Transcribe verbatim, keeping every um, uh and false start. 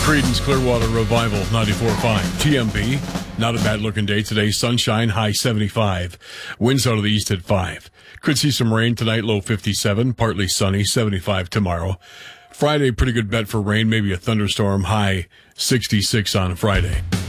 Creedence Clearwater Revival, ninety-four point five. T M B, not a bad looking day today. Sunshine, high seventy-five. Winds out of the east at five. Could see some rain tonight, low fifty-seven. Partly sunny, seventy-five tomorrow. Friday, pretty good bet for rain, maybe a thunderstorm, high sixty-six on Friday.